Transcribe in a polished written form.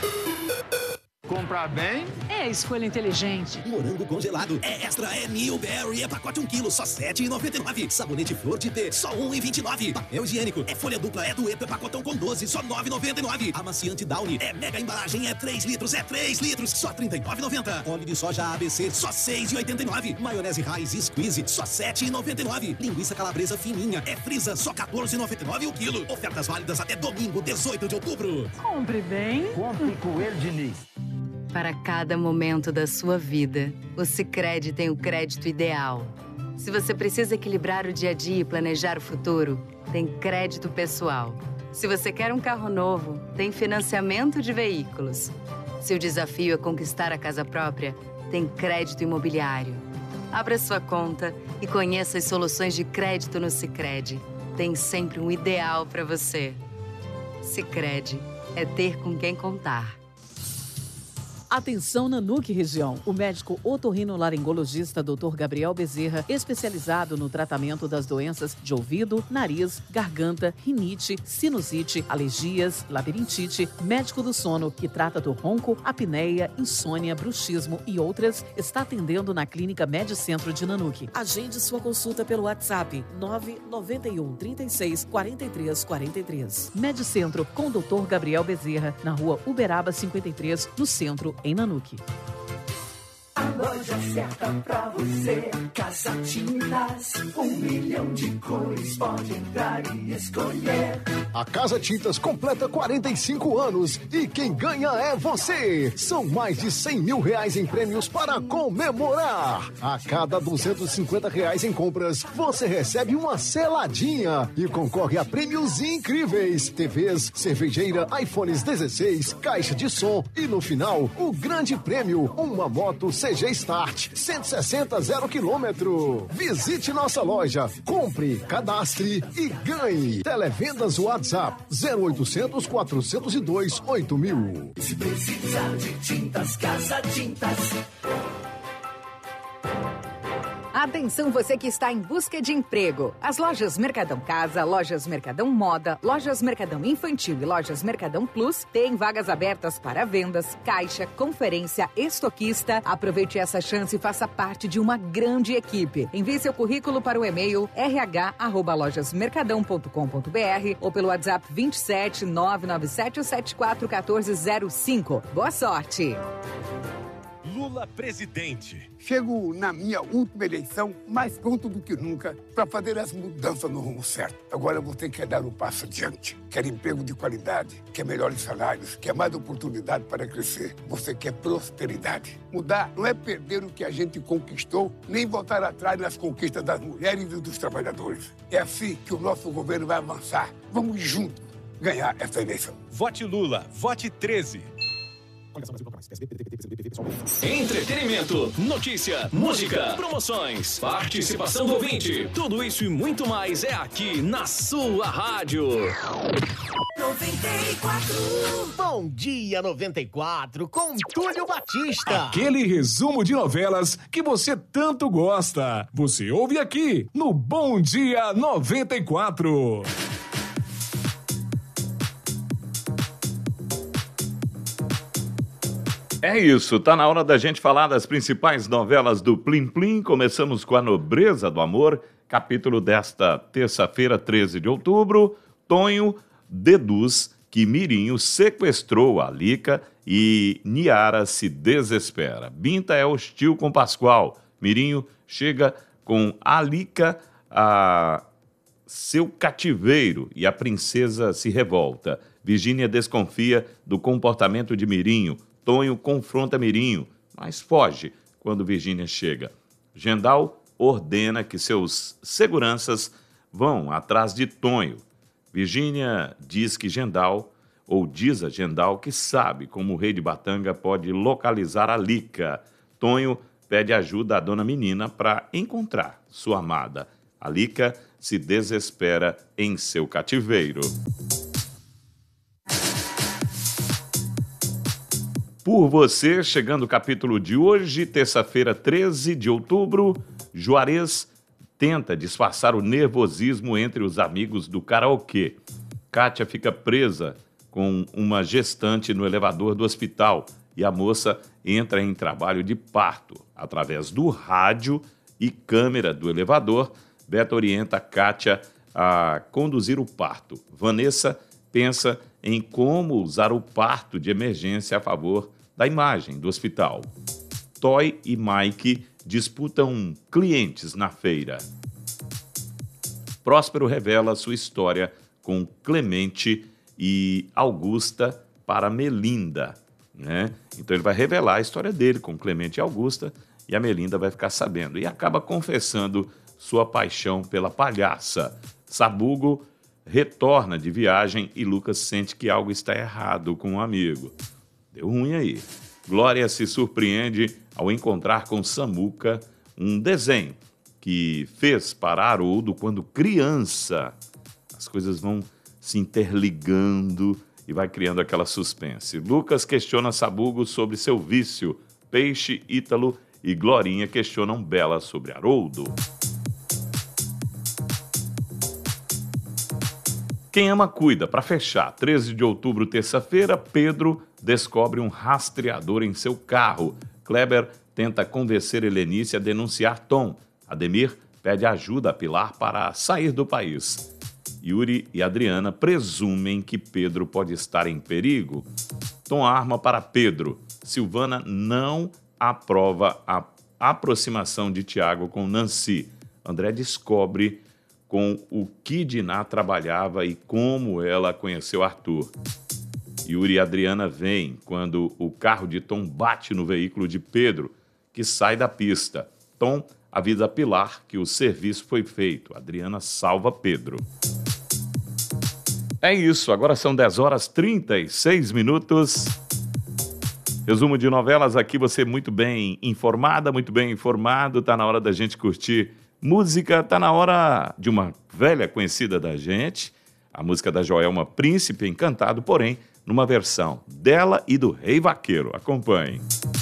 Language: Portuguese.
Comprar bem é escolha inteligente. Morango congelado é extra, é Newberry, é pacote 1 kg, só R$ 7,99. Sabonete Flor de T, só R$ 1,29. Papel higiênico, é folha dupla, é dueto, é pacotão com 12, só R$ 9,99. Amaciante Downy, é mega embalagem, é 3 litros, só R$ 39,90. Óleo de soja ABC, só R$ 6,89. Maionese Raiz Squeeze, só R$ 7,99. Linguiça calabresa fininha, é frisa, só R$ 14,99 o quilo. Ofertas válidas até domingo, 18 de outubro. Compre bem. Compre Coelho Diniz. Para cada momento da sua vida, o Sicredi tem o crédito ideal. Se você precisa equilibrar o dia a dia e planejar o futuro, tem crédito pessoal. Se você quer um carro novo, tem financiamento de veículos. Se o desafio é conquistar a casa própria, tem crédito imobiliário. Abra sua conta e conheça as soluções de crédito no Sicredi. Tem sempre um ideal para você. Sicredi é ter com quem contar. Atenção Nanuque região. O médico otorrinolaringologista Dr. Gabriel Bezerra, especializado no tratamento das doenças de ouvido, nariz, garganta, rinite, sinusite, alergias, labirintite, médico do sono, que trata do ronco, apneia, insônia, bruxismo e outras, está atendendo na Clínica Medicentro de Nanuque. Agende sua consulta pelo WhatsApp 991 36 43 43. Medicentro com Dr. Gabriel Bezerra, na rua Uberaba 53, no centro, em Nanuque. A loja certa pra você, Casa Tintas, 1 milhão de cores, pode entrar e escolher. A Casa Tintas completa 45 anos e quem ganha é você. São mais de R$100 mil em prêmios para comemorar. A cada R$250 em compras, você recebe uma seladinha e concorre a prêmios incríveis. TVs, cervejeira, iPhones 16, caixa de som e no final, o grande prêmio, uma moto CG Start, 160 0 km. Visite nossa loja, compre, cadastre e ganhe. Televendas WhatsApp 0800 402 8000. Se precisar de tintas, Casa Tintas. Atenção você que está em busca de emprego. As lojas Mercadão Casa, lojas Mercadão Moda, lojas Mercadão Infantil e lojas Mercadão Plus têm vagas abertas para vendas, caixa, conferência, estoquista. Aproveite essa chance e faça parte de uma grande equipe. Envie seu currículo para o e-mail rh@lojasmercadão.com.br ou pelo WhatsApp 27 997 74 1405. Boa sorte! Lula presidente. Chego na minha última eleição mais pronto do que nunca para fazer as mudanças no rumo certo. Agora você quer dar um passo adiante. Quer emprego de qualidade, quer melhores salários, quer mais oportunidade para crescer. Você quer prosperidade. Mudar não é perder o que a gente conquistou, nem voltar atrás nas conquistas das mulheres e dos trabalhadores. É assim que o nosso governo vai avançar. Vamos juntos ganhar essa eleição. Vote Lula, vote 13. Entretenimento, notícia, música, promoções, participação do ouvinte. Tudo isso e muito mais é aqui na sua rádio. 94. Bom dia 94 com Túlio Batista. Aquele resumo de novelas que você tanto gosta. Você ouve aqui no Bom Dia 94. É isso, tá na hora da gente falar das principais novelas do Plim Plim. Começamos com A Nobreza do Amor, capítulo desta terça-feira, 13 de outubro. Tonho deduz que Mirinho sequestrou a Lica e Niara se desespera. Binta é hostil com Pascoal. Mirinho chega com a Lica a seu cativeiro e a princesa se revolta. Virgínia desconfia do comportamento de Mirinho. Tonho confronta Mirinho, mas foge quando Virgínia chega. Gendal ordena que seus seguranças vão atrás de Tonho. Virgínia diz que Gendal, ou diz a Gendal, que sabe como o rei de Batanga pode localizar a Lica. Tonho pede ajuda à dona Menina para encontrar sua amada. A Lica se desespera em seu cativeiro. Por Você, chegando o capítulo de hoje, terça-feira, 13 de outubro, Juarez tenta disfarçar o nervosismo entre os amigos do karaokê. Kátia fica presa com uma gestante no elevador do hospital e a moça entra em trabalho de parto. Através do rádio e câmera do elevador, Beto orienta a Kátia a conduzir o parto. Vanessa pensa em como usar o parto de emergência a favor da imagem do hospital. Toy e Mike disputam clientes na feira. Próspero revela sua história com Clemente e Augusta para Melinda, né? Então ele vai revelar a história dele com Clemente e Augusta e a Melinda vai ficar sabendo. E acaba confessando sua paixão pela palhaça. Sabugo retorna de viagem e Lucas sente que algo está errado com um amigo. Deu ruim aí. Glória se surpreende ao encontrar com Samuca um desenho que fez para Haroldo quando criança. As coisas vão se interligando e vai criando aquela suspense. Lucas questiona Sabugo sobre seu vício. Peixe, Ítalo e Glorinha questionam Bela sobre Haroldo. Quem ama, cuida. Para fechar, 13 de outubro, terça-feira, Pedro descobre um rastreador em seu carro. Kleber tenta convencer Helenice a denunciar Tom. Ademir pede ajuda a Pilar para sair do país. Yuri e Adriana presumem que Pedro pode estar em perigo. Tom arma para Pedro. Silvana não aprova a aproximação de Tiago com Nancy. André descobre com o que Diná trabalhava e como ela conheceu Arthur. Yuri e Adriana vêm quando o carro de Tom bate no veículo de Pedro, que sai da pista. Tom avisa a Pilar que o serviço foi feito. Adriana salva Pedro. É isso, agora são 10h36. Resumo de novelas aqui, você muito bem informada, muito bem informado. Tá na hora da gente curtir música, tá na hora de uma velha conhecida da gente, a música da Joelma, Príncipe Encantado, porém, numa versão dela e do Rei Vaqueiro. Acompanhe.